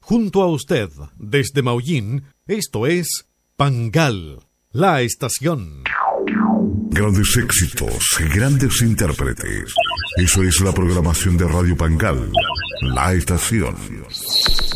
junto a usted, desde Maullín, esto es Pangal, la estación. Grandes éxitos, grandes intérpretes. Eso es la programación de Radio Pangal, la estación.